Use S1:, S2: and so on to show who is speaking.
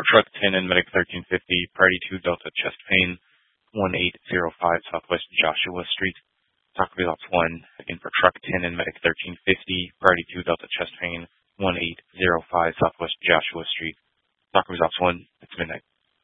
S1: truck 10 and medic 1350, priority 2 Delta chest pain, 1805 Southwest Joshua Street. Taco Results 1, again for truck 10 and medic 1350, priority 2 Delta chest pain, 1805 Southwest Joshua Street. Taco Results 1, it's midnight.